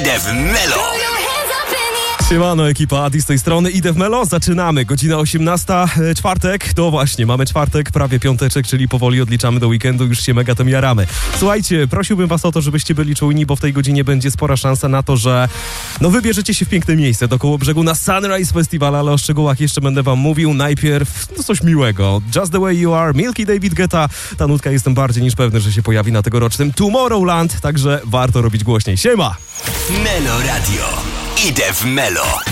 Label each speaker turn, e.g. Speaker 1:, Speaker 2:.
Speaker 1: Idę w Melo.
Speaker 2: Siemano ekipa, Adi z tej strony, idę w Melo, zaczynamy, godzina 18, czwartek, to właśnie, mamy czwartek, prawie piąteczek, czyli powoli odliczamy do weekendu, już się mega tym jaramy. Słuchajcie, prosiłbym was o to, żebyście byli czujni, bo w tej godzinie będzie spora szansa na to, że wybierzecie się w piękne miejsce do Kołobrzegu na Sunrise Festival, ale o szczegółach jeszcze będę wam mówił. Najpierw coś miłego, Just the Way You Are, Milky David Guetta, ta nutka jestem bardziej niż pewny, że się pojawi na tegorocznym Tomorrowland, także warto robić głośniej. Siema!
Speaker 1: Melo Radio. Idę w Melo.